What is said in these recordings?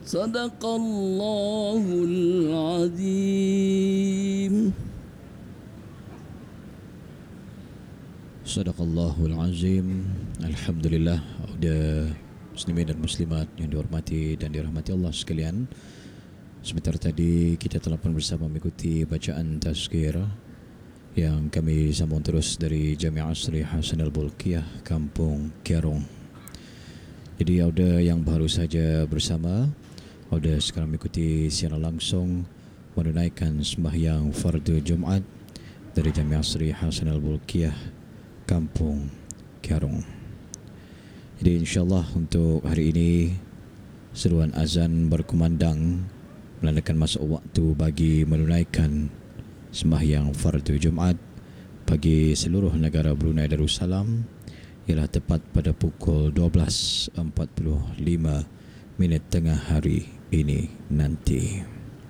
Sadaqallahul Azim. Sadaqallahul Azim. Alhamdulillah. Ada muslimin dan muslimat yang dihormati dan dirahmati Allah sekalian. Sebentar tadi kita telah pun bersama mengikuti bacaan tazkir yang kami sambung terus dari Jami'ah Sri Hasan Al-Bolkiah, Kampung Kiarong. Jadi ada yang baru saja bersama, ada sekarang mengikuti secara langsung menunaikan sembahyang fardu Jumaat dari Jami'ah Sri Hasan Al-Bolkiah, Kampung Kiarong. Jadi insyaAllah untuk hari ini seruan azan berkumandang menandakan masa waktu bagi menunaikan sembahyang fardu Jumaat bagi seluruh negara Brunei Darussalam ialah tepat pada pukul 12.45 tengah hari ini nanti.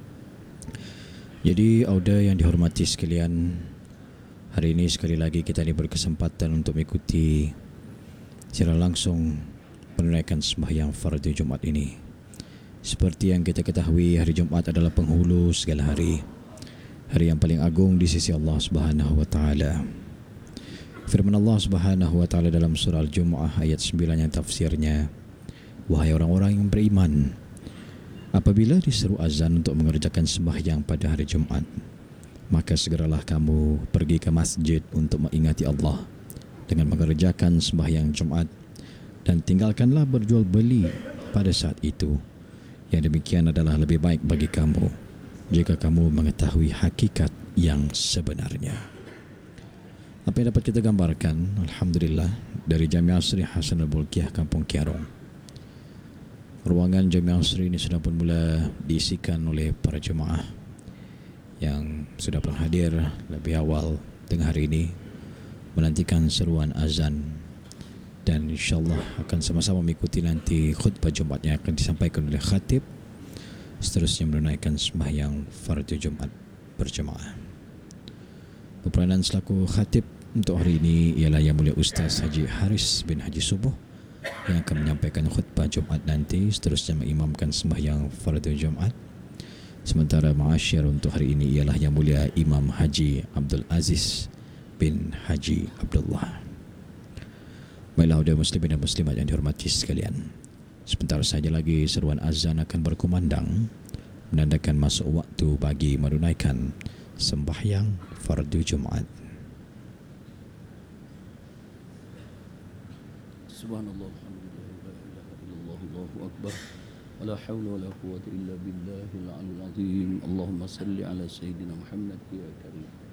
Jadi auda yang dihormati sekalian, hari ini sekali lagi kita ini berkesempatan untuk mengikuti secara langsung menunaikan sembahyang fardu Jumaat ini. Seperti yang kita ketahui, hari Jumaat adalah penghulu segala hari, hari yang paling agung di sisi Allah Subhanahu wa taala. Firman Allah Subhanahu wa taala dalam surah Al-Jumu'ah ayat 9 yang tafsirnya, wahai orang-orang yang beriman, apabila diseru azan untuk mengerjakan sembahyang pada hari Jumaat, maka segeralah kamu pergi ke masjid untuk mengingati Allah dengan mengerjakan sembahyang Jumaat, dan tinggalkanlah berjual beli pada saat itu. Yang demikian adalah lebih baik bagi kamu jika kamu mengetahui hakikat yang sebenarnya. Apa yang dapat kita gambarkan, alhamdulillah, dari Jami'ah Sri Hasan Al-Bolkiah, Kampung Kiarong. Ruangan Jami'ah Sri ini sudah pun mula diisikan oleh para jemaah yang sudah pun hadir lebih awal tengah hari ini menantikan seruan azan, dan insyaAllah akan sama-sama mengikuti nanti khutbah Jumaat yang akan disampaikan oleh khatib, seterusnya menunaikan sembahyang fardu Jumaat berjemaah. Berperanan selaku khatib untuk hari ini ialah Yang Mulia Ustaz Haji Haris bin Haji Subuh yang akan menyampaikan khutbah Jumaat nanti, seterusnya mengimamkan sembahyang fardu Jumaat. Sementara ma'asyir untuk hari ini ialah Yang Mulia Imam Haji Abdul Aziz bin Haji Abdullah. Baiklah saudara muslimin dan muslimat yang dihormati sekalian, sebentar saja lagi seruan azan akan berkumandang menandakan masuk waktu bagi menunaikan sembahyang fardu Jumaat. Subhanallah, alhamdulillah, la ilaha illallah, Allahu akbar, wala hawla wala quwwata illa billahil aliyyil azim. Allahumma salli ala sayyidina Muhammad ya karim.